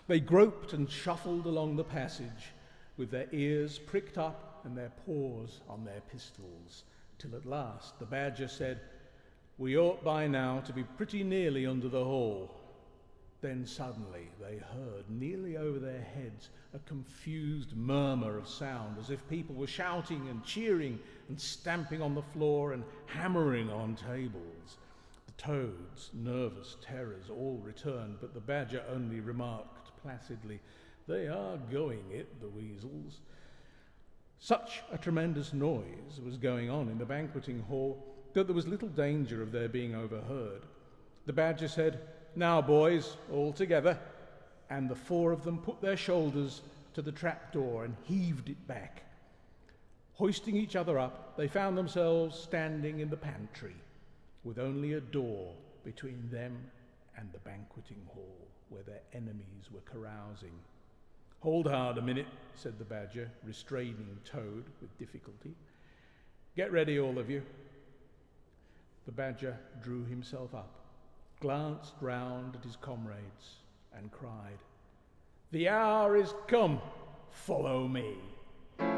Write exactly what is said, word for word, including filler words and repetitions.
They groped and shuffled along the passage, with their ears pricked up and their paws on their pistols, till at last the Badger said, "We ought by now to be pretty nearly under the hall." Then suddenly they heard, nearly over their heads, a confused murmur of sound, as if people were shouting and cheering and stamping on the floor and hammering on tables. The toads, nervous terrors, all returned, but the Badger only remarked placidly, "They are going it, the weasels." Such a tremendous noise was going on in the banqueting hall that there was little danger of their being overheard. The Badger said, "Now, boys, all together," and the four of them put their shoulders to the trapdoor and heaved it back. Hoisting each other up, they found themselves standing in the pantry, with only a door between them and the banqueting hall, where their enemies were carousing. "Hold hard a minute," said the Badger, restraining Toad with difficulty. "Get ready, all of you." The Badger drew himself up, glanced round at his comrades, and cried, "The hour is come, follow me."